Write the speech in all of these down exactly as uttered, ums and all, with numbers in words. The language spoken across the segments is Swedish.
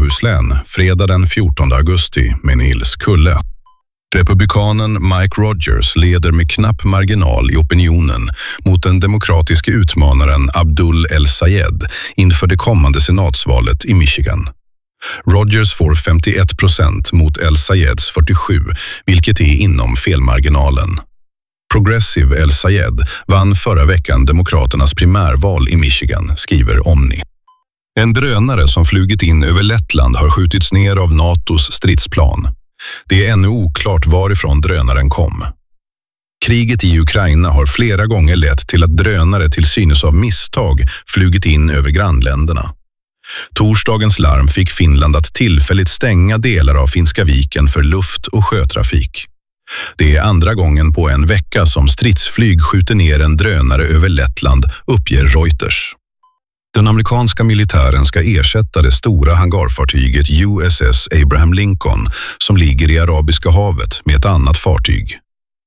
Bohuslän, fredag den fjortonde augusti med Nils Kulle. Republikanen Mike Rogers leder med knapp marginal i opinionen mot den demokratiska utmanaren Abdul El-Sayed inför det kommande senatsvalet i Michigan. Rogers får femtioett procent mot El-Sayeds fyrtiosju, vilket är inom felmarginalen. Progressive El-Sayed vann förra veckan demokraternas primärval i Michigan, skriver Omni. En drönare som flugit in över Lettland har skjutits ner av NATOs stridsplan. Det är ännu oklart varifrån drönaren kom. Kriget i Ukraina har flera gånger lett till att drönare till synes av misstag flugit in över grannländerna. Torsdagens larm fick Finland att tillfälligt stänga delar av Finska viken för luft- och sjötrafik. Det är andra gången på en vecka som stridsflyg skjuter ner en drönare över Lettland, uppger Reuters. Den amerikanska militären ska ersätta det stora hangarfartyget U S S Abraham Lincoln som ligger i Arabiska havet med ett annat fartyg.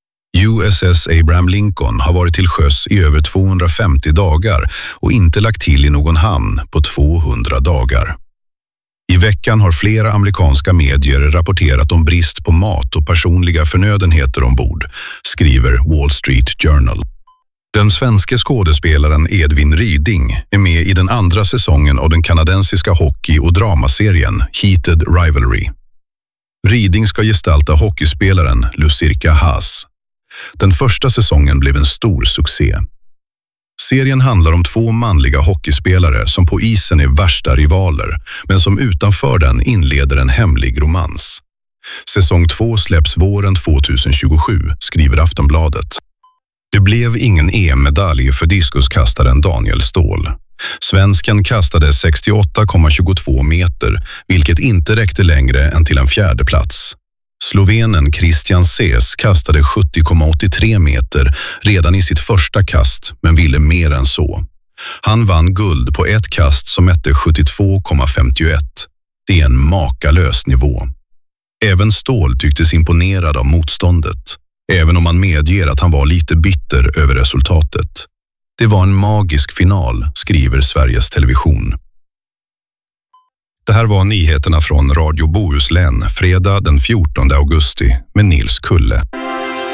U S S Abraham Lincoln har varit till sjöss i över tvåhundrafemtio dagar och inte lagt till i någon hamn på tvåhundra dagar. I veckan har flera amerikanska medier rapporterat om brist på mat och personliga förnödenheter ombord, skriver Wall Street Journal. Den svenska skådespelaren Edvin Ryding är med i den andra säsongen av den kanadensiska hockey- och dramaserien Heated Rivalry. Ryding ska gestalta hockeyspelaren Lucirka Haas. Den första säsongen blev en stor succé. Serien handlar om två manliga hockeyspelare som på isen är värsta rivaler, men som utanför den inleder en hemlig romans. Säsong två släpps våren tjugohundratjugosju, skriver Aftonbladet. Det blev ingen E M-medalj för diskuskastaren Daniel Ståhl. Svensken kastade sextioåtta komma tjugotvå meter, vilket inte räckte längre än till en fjärde plats. Slovenen Christian Sees kastade sjuttio komma åttiotre meter redan i sitt första kast, men ville mer än så. Han vann guld på ett kast som mätte sjuttiotvå komma femtioett. Det är en makalös nivå. Även Ståhl tycktes imponerad av motståndet, även om man medger att han var lite bitter över resultatet. Det var en magisk final, skriver Sveriges Television. Det här var nyheterna från Radio Bohuslän, fredag den fjortonde augusti med Nils Kulle.